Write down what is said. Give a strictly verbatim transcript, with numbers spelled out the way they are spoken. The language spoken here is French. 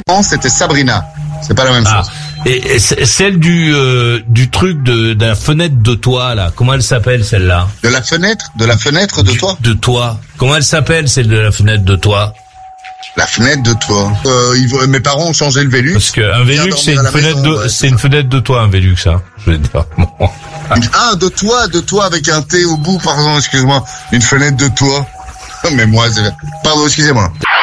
Non, c'était Sabrina. C'est pas la même Ah. chose. Et, et c- celle du euh, du truc de de la fenêtre de toit là, comment elle s'appelle celle-là? De la fenêtre, de la fenêtre de Du- toi. De toit. Comment elle s'appelle celle de la fenêtre de toit? La fenêtre de toi. Euh, ils vont- mes parents ont changé le Velux. Parce que un Viens Velux dormir c'est à une la fenêtre maison, de ouais, c'est une fenêtre de toit un Velux ça. Je veux dire. Bon. Ah, de toi, de toi avec un T au bout, pardon, excuse-moi. Une fenêtre de toi. Mais moi, c'est... Pardon, excusez-moi.